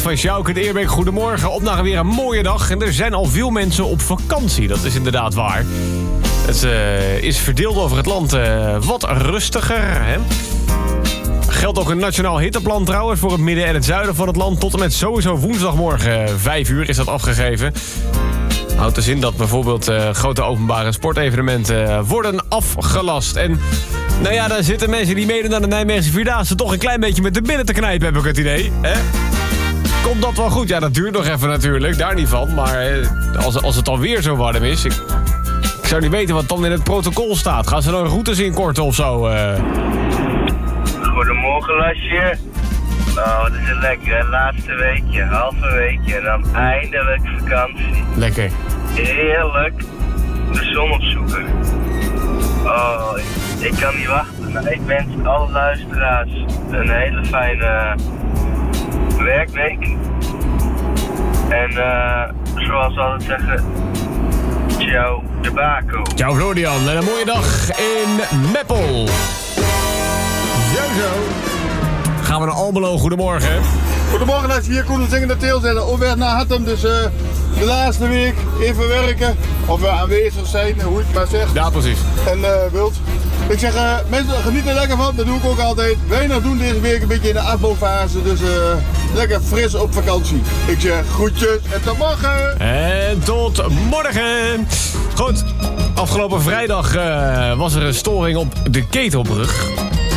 van Sjouk en Eerbeek. Goedemorgen, op naar weer een mooie dag. En er zijn al veel mensen op vakantie, dat is inderdaad waar. Het is verdeeld over het land wat rustiger, hè? Geldt ook een nationaal hitteplan trouwens voor het midden en het zuiden van het land. Tot en met sowieso woensdagmorgen 5 uur is dat afgegeven. Houdt dus in dat bijvoorbeeld grote openbare sportevenementen worden afgelast. En nou ja, daar zitten mensen die meedoen aan de Nijmeegse Vierdaagse toch een klein beetje met de billen te knijpen, heb ik het idee. Hè? Komt dat wel goed? Ja, dat duurt nog even natuurlijk, daar niet van. Maar als het alweer zo warm is... Ik zou niet weten wat dan in het protocol staat. Gaan ze dan routes inkorten of zo? Goedemorgen, Lasje. Oh, wat is het lekker, hè? Laatste weekje, halve weekje en dan eindelijk vakantie. Lekker. Heerlijk. De zon opzoeken. Oh, ik kan niet wachten. Nou, ik wens alle luisteraars een hele fijne werkweek. En zoals we altijd zeggen, ciao de Baco. Ciao Florian en een mooie dag in Meppel. Zo. Gaan we naar Almelo, goedemorgen. Goedemorgen, als je hier Koen Zingende Teel zetten. Op weg naar Hattem, dus de laatste week even werken. Of we aanwezig zijn, hoe je het maar zegt. Ja, precies. En wilt. Ik zeg, mensen genieten er lekker van, dat doe ik ook altijd. Weinig doen deze week een beetje in de afbouwfase, dus lekker fris op vakantie. Ik zeg groetjes en tot morgen. En tot morgen. Goed, afgelopen vrijdag was er een storing op de Ketelbrug.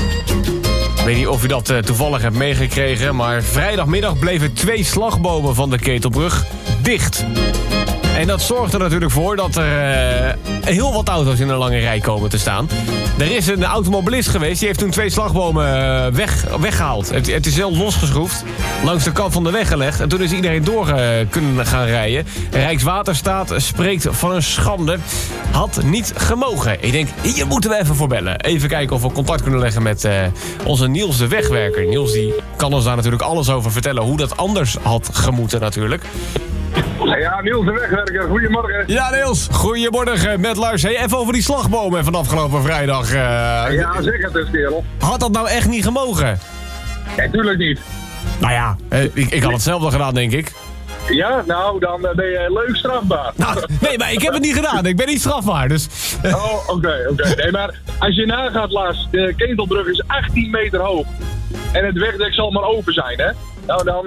Ik weet niet of u dat toevallig hebt meegekregen, maar vrijdagmiddag bleven 2 slagbomen van de Ketelbrug dicht. En dat zorgt er natuurlijk voor dat er heel wat auto's in een lange rij komen te staan. Er is een automobilist geweest, die heeft toen 2 slagbomen weggehaald. Het is zelf losgeschroefd, langs de kant van de weg gelegd. En toen is iedereen door kunnen gaan rijden. Rijkswaterstaat spreekt van een schande. Had niet gemogen. Ik denk, hier moeten we even voor bellen. Even kijken of we contact kunnen leggen met onze Niels de Wegwerker. Niels die kan ons daar natuurlijk alles over vertellen, hoe dat anders had gemoeten natuurlijk. Ja, Niels de Wegwerker, goedemorgen. Ja, Niels, goedemorgen met Lars. Hey, even over die slagbomen van afgelopen vrijdag. Ja, zeg het eens, kerel. Had dat nou echt niet gemogen? Nee, tuurlijk niet. Nou ja, ik had hetzelfde gedaan, denk ik. Ja, nou, dan ben je leuk strafbaar. Nou, nee, maar ik heb het niet gedaan. Ik ben niet strafbaar, dus... Oh, oké. Nee, maar als je nagaat, Lars, de Ketelbrug is 18 meter hoog. En het wegdek zal maar open zijn, hè? Nou, dan...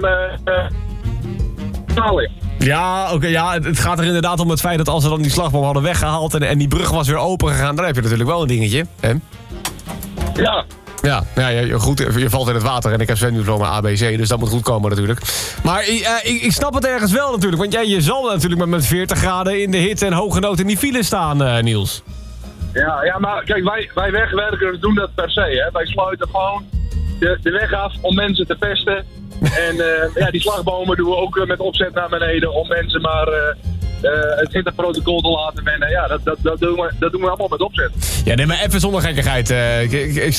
Ja, oké, ja, het gaat er inderdaad om het feit dat als ze dan die slagboom hadden weggehaald en die brug was weer open gegaan, dan heb je natuurlijk wel een dingetje, hè? Ja. Ja, goed, je valt in het water en ik heb zwemdiploma ABC, dus dat moet goed komen natuurlijk. Maar ik snap het ergens wel natuurlijk, want je zal natuurlijk met 40 graden in de hitte en hoge nood in die file staan, Niels. Ja, maar kijk, wij wegwerkers doen dat per se, hè. Wij sluiten gewoon de weg af om mensen te pesten. En die slagbomen doen we ook met opzet naar beneden om mensen maar het hitteprotocol te laten wennen. Ja, dat doen we allemaal met opzet. Ja, nee, maar even zonder gekkigheid. Ik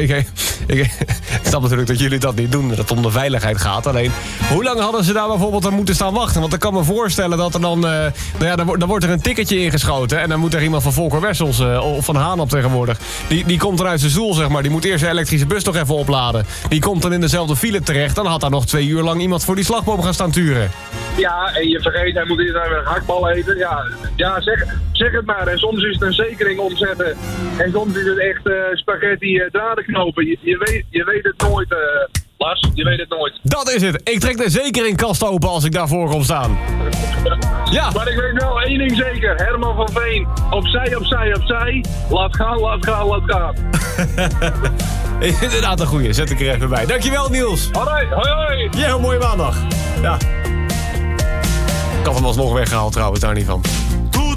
snap natuurlijk dat jullie dat niet doen, dat het om de veiligheid gaat. Alleen, hoe lang hadden ze daar bijvoorbeeld aan moeten staan wachten? Want ik kan me voorstellen dat er dan wordt er een ticketje ingeschoten en dan moet er iemand van Volker Wessels of van Haan op tegenwoordig. Die komt er uit zijn stoel, zeg maar. Die moet eerst zijn elektrische bus nog even opladen. Die komt dan in dezelfde file terecht. Dan had daar nog 2 uur lang iemand voor die slagboom gaan staan turen. Ja, en je vergeet, hij moet eerst even een hakbal eten. Ja, zeg het maar. En soms is het een zekering omzetten. En soms is het echt spaghetti draden knopen. Je weet het nooit, Lars. Je weet het nooit. Dat is het. Ik trek de zekeringkast open als ik daarvoor kom staan. Ja. Maar ik weet wel één ding zeker. Herman van Veen. Opzij. Laat gaan. Inderdaad een goeie. Zet ik er even bij. Dankjewel, Niels. Hoi. Ja, mooie maandag. Ja. Ik had hem alsnog weggehaald trouwens, daar niet van.